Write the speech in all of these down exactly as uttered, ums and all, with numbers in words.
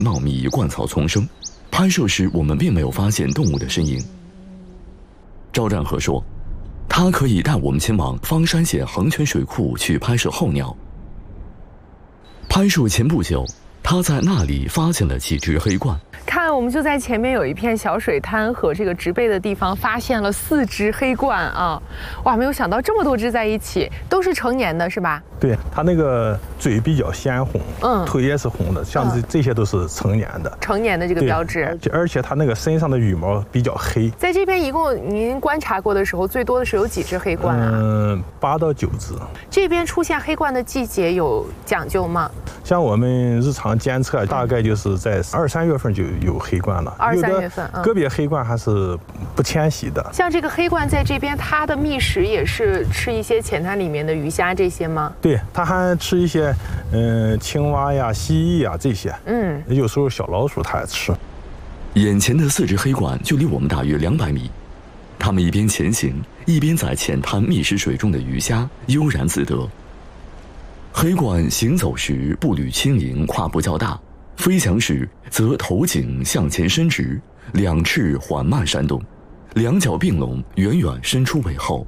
茂密灌草丛生，拍摄时我们并没有发现动物的身影。赵占和说，他可以带我们前往方山县恒泉水库去拍摄候鸟。拍摄前不久，他在那里发现了几只黑鹳。 看，我们就在前面有一片小水滩和这个植被的地方，发现了四只黑鹳啊！哇，没有想到这么多只在一起，都是成年的，是吧？ 对，它那个嘴比较鲜红， 嗯， 腿也是红的，像这、嗯、这些都是成年的。 成年的这个标志， 而且而且它那个身上的羽毛比较黑。 在这边一共您观察过的时候，最多的是有几只黑鹳啊？ 嗯，八到九只。 这边出现黑鹳的季节有讲究吗？ 像我们日常监测，大概就是在二三月份就有黑鹳了。 二三月份， 个别黑鹳还是不迁徙的。 像这个黑鹳在这边，它的觅食也是吃一些浅滩里面的鱼虾这些吗？ 对，它还吃一些，嗯、呃，青蛙呀、蜥蜴呀这些。嗯，有时候小老鼠它也吃。 眼前的四只黑鹳就离我们大约两百米，它们一边前行，一边在浅滩觅食水中的鱼虾，悠然自得。黑鹳行走时步履轻盈，跨步较大；飞翔时则头颈向前伸直，两翅缓慢扇动，两脚并拢，远远伸出尾后。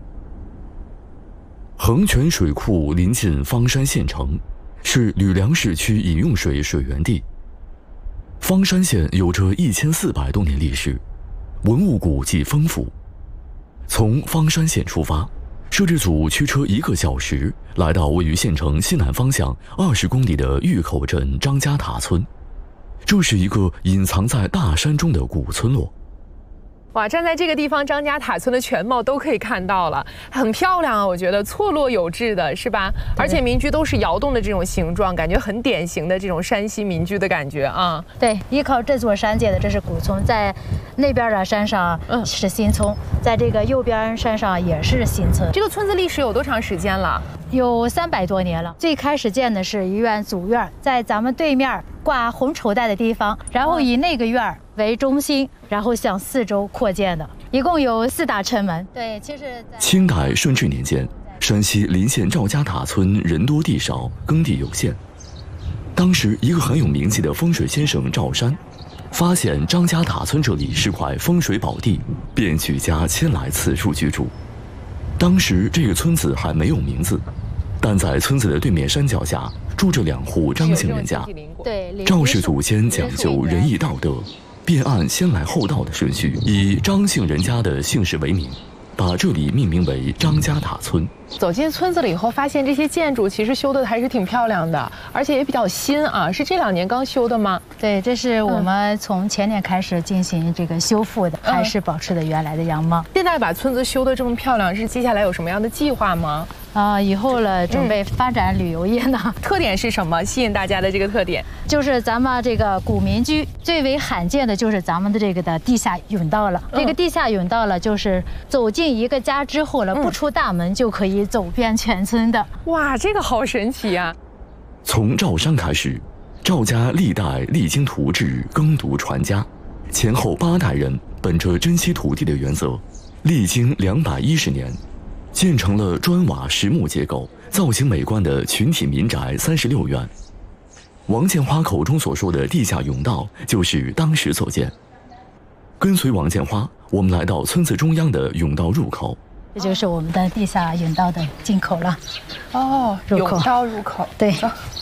恒泉水库临近方山县城，是吕梁市区饮用水水源地。方山县有着一千四百多年历史，文物古迹丰富。从方山县出发，摄制组驱车一个小时，来到位于县城西南方向二十公里的峪口镇张家塔村。这是一个隐藏在大山中的古村落。 哇，站在这个地方，张家塔村的全貌都可以看到了，很漂亮啊！我觉得错落有致的，是吧？而且民居都是窑洞的这种形状，感觉很典型的这种山西民居的感觉啊。 对，依靠这座山界的这是古村，在那边的山上是新村，嗯、在这个右边山上也是新村。 这个村子历史有多长时间了？ 有三百多年了。最开始建的是一院祖院，在咱们对面挂红绸带的地方，然后以那个院为中心，然后向四周扩建的，一共有四大城门。对，其实清代顺治年间，山西临县赵家塔村人多地少，耕地有限。当时一个很有名气的风水先生赵山，发现张家塔村这里是块风水宝地，便举家迁来此处居住。当时这个村子还没有名字，但在村子的对面山脚下住着两户张姓人家。 对， 赵氏祖先讲究仁义道德，便按先来后到的顺序，以张姓人家的姓氏为名，把这里命名为张家塔村。 走进村子了以后，发现这些建筑其实修的还是挺漂亮的，而且也比较新啊。是这两年刚修的吗？ 对，这是我们从前年开始进行这个修复的，嗯、还是保持的原来的样貌。 现在把村子修得这么漂亮，是接下来有什么样的计划吗？ 啊、呃，以后了准备发展旅游业呢、嗯。 特点是什么？吸引大家的这个特点， 就是咱们这个古民居最为罕见的就是咱们的这个的地下甬道了。嗯、这个地下甬道了，就是走进一个家之后了，嗯、不出大门就可以走遍全村的。 哇，这个好神奇啊！ 从赵山开始，赵家历代励精图治，耕读传家，前后八代人本着珍惜土地的原则，历经两百一十年。建成了砖瓦实木结构、造型美观的群体民宅三十六院。王建花口中所说的地下甬道，就是当时所建。跟随王建花，我们来到村子中央的甬道入口， 这就是我们的地下甬道的进口了。 哦，甬道入口。 对。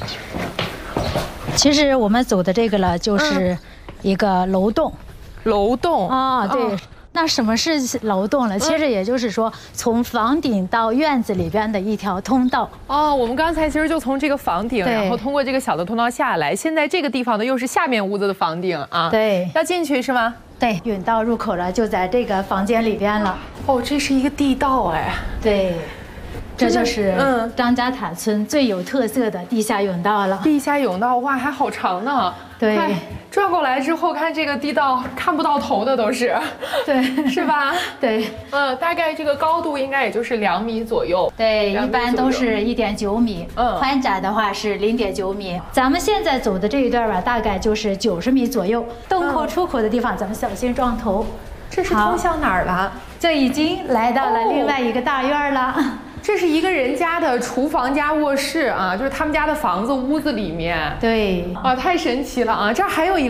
其实我们走的这个了，就是一个楼洞。 嗯、楼洞啊，对。哦，那什么是楼洞了？其实也就是说，从房顶到院子里边的一条通道。 哦，我们刚才其实就从这个房顶，然后通过这个小的通道下来。现在这个地方呢，又是下面屋子的房顶啊。 对， 要进去是吗？ 对，甬道入口了，就在这个房间里边了。 哦，这是一个地道哎。 对。这就是嗯张家塔村最有特色的地下甬道了。 地下甬道哇，还好长呢。 对， 转过来之后看这个地道看不到头的都是， 对， 是吧？ 对， 嗯，大概这个高度应该也就是两米左右。 对，一般都是一点九米。嗯，宽窄的话是零点九米。咱们现在走的这一段吧，大概就是九十米左右。洞口出口的地方，咱们小心撞头。 这是通向哪儿了？ 这已经来到了另外一个大院了。 这是一个人家的厨房加卧室啊，就是他们家的房子屋子里面。 对， 啊，太神奇了啊！这儿还有一个。